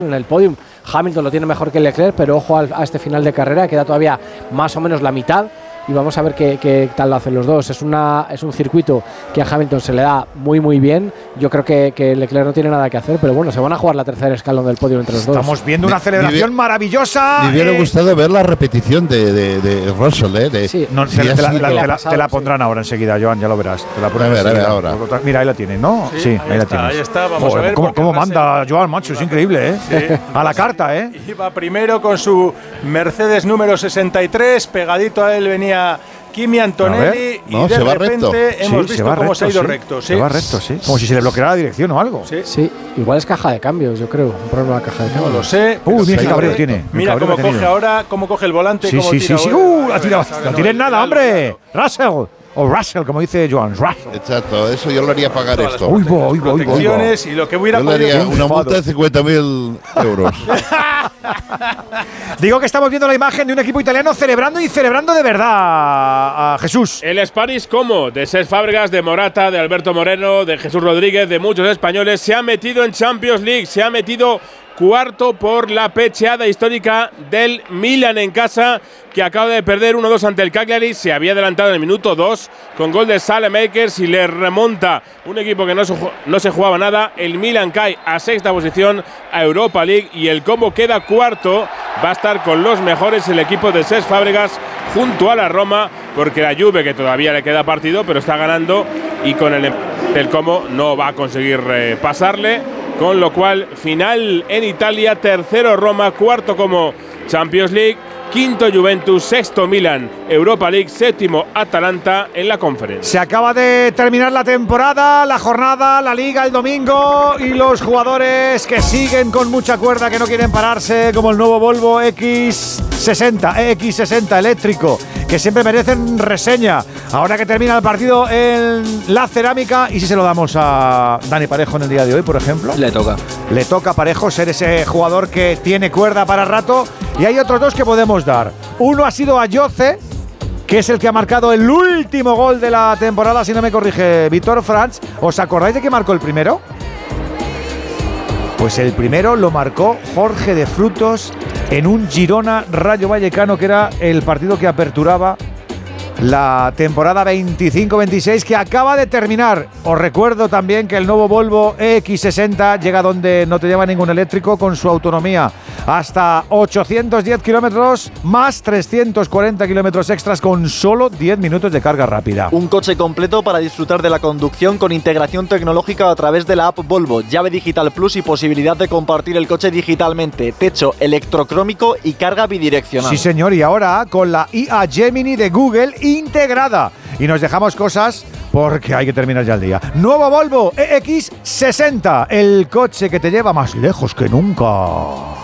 en el podium. Hamilton lo tiene mejor que Leclerc, pero ojo a este final de carrera, queda todavía más o menos la mitad. Y vamos a ver qué tal lo hacen los dos. Es un circuito que a Hamilton se le da muy bien. Yo creo que Leclerc no tiene nada que hacer, pero bueno, se van a jugar la tercera escalón del podio entre los dos. Estamos viendo una celebración maravillosa. Me hubiera gustado ver la repetición de Russell, Sí. No, te la pondrán ahora enseguida, Joan, ya lo verás. Te la ponen a ver ahora. Mira, ahí la tienen, ¿no? Sí, ahí la tienes. Ahí está, vamos a ver. ¿Cómo manda Joan, macho? Es increíble, ¿eh? Sí. A la carta, ¿eh? Iba primero con su Mercedes número 63, pegadito a él venía Kimi Antonelli y de repente hemos visto cómo se ha ido recto. Se va recto, sí. Como si se le bloqueara la dirección o algo. Sí, igual es caja de cambios, yo creo. Un problema de caja de cambios. No lo sé. Mira qué cabreo tiene. Mira cómo coge ahora, cómo coge el volante. Sí. La tira. No tires nada, hombre. Russell. O Russell, como dice Joan. Russell. Exacto, eso yo lo haría pagar esto. Uy. Y lo que hubiera yo le haría una multa de 50.000 euros. Digo que estamos viendo la imagen de un equipo italiano celebrando de verdad, a Jesús. El Sparis Como, de Cesc Fábregas, de Morata, de Alberto Moreno, de Jesús Rodríguez, de muchos españoles, se ha metido en Champions League, se ha metido cuarto por la pecheada histórica del Milan en casa, que acaba de perder 1-2 ante el Cagliari. Se había adelantado en el minuto 2 con gol de Saelemaekers y le remonta un equipo que no se jugaba nada. El Milan cae a sexta posición a Europa League y el Como queda cuarto. Va a estar con los mejores el equipo de Cesc Fábregas junto a la Roma, porque la Juve, que todavía le queda partido, pero está ganando, y con el Como no va a conseguir pasarle. Con lo cual, final en Italia, tercero Roma, cuarto Como Champions League, quinto Juventus, sexto Milan, Europa League, séptimo Atalanta en la Conference. Se acaba de terminar la temporada, la jornada, la liga el domingo y los jugadores que siguen con mucha cuerda, que no quieren pararse, como el nuevo Volvo EX60 eléctrico, que siempre merecen reseña. Ahora que termina el partido en la Cerámica, ¿y si se lo damos a Dani Parejo en el día de hoy, por ejemplo? Le toca a Parejo ser ese jugador que tiene cuerda para rato, y hay otros dos que podemos dar. Uno ha sido a Yoce, que es el que ha marcado el último gol de la temporada, si no me corrige Víctor Franz. ¿Os acordáis de que marcó el primero? Pues el primero lo marcó Jorge de Frutos en un Girona Rayo Vallecano, que era el partido que aperturaba la temporada 25-26, que acaba de terminar. Os recuerdo también que el nuevo Volvo EX60 llega donde no te lleva ningún eléctrico, con su autonomía hasta 810 kilómetros más 340 kilómetros extras con solo 10 minutos de carga rápida. Un coche completo para disfrutar de la conducción, con integración tecnológica a través de la app Volvo, llave digital plus y posibilidad de compartir el coche digitalmente, techo electrocrómico y carga bidireccional. Sí, señor, y ahora con la IA Gemini de Google integrada. Y nos dejamos cosas porque hay que terminar ya el día. Nuevo Volvo EX60, el coche que te lleva más lejos que nunca.